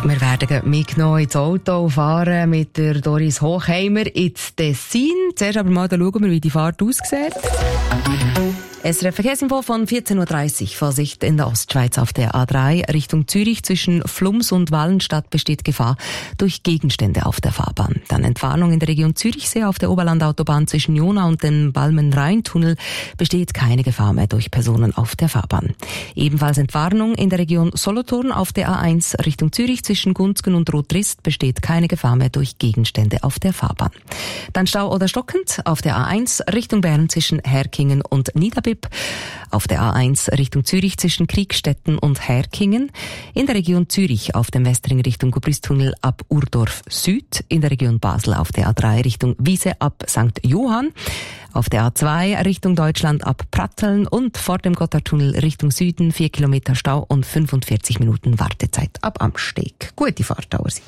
Wir werden mitgenommen ins Auto fahren mit der Doris Hochheimer ins Tessin. Zuerst aber mal schauen wir, wie die Fahrt aussieht. SRF Verkehrsinfo von 14.30 Uhr. Vorsicht in der Ostschweiz auf der A3 Richtung Zürich zwischen Flums und Wallenstadt besteht Gefahr durch Gegenstände auf der Fahrbahn. Dann Entwarnung in der Region Zürichsee auf der Oberlandautobahn zwischen Jona und dem Balmen-Rhein-Tunnel besteht keine Gefahr mehr durch Personen auf der Fahrbahn. Ebenfalls Entwarnung in der Region Solothurn auf der A1 Richtung Zürich zwischen Gunzgen und Rotrist besteht keine Gefahr mehr durch Gegenstände auf der Fahrbahn. Dann Stau oder stockend auf der A1 Richtung Bern zwischen Herkingen und Niederbipp. Auf der A1 Richtung Zürich zwischen Kriegstetten und Herkingen. In der Region Zürich auf dem Westring Richtung Gubristunnel ab Urdorf Süd. In der Region Basel auf der A3 Richtung Wiese ab St. Johann. Auf der A2 Richtung Deutschland ab Pratteln und vor dem Gotthardtunnel Richtung Süden 4 Kilometer Stau und 45 Minuten Wartezeit ab Amsteg. Gute Fahrtdauer.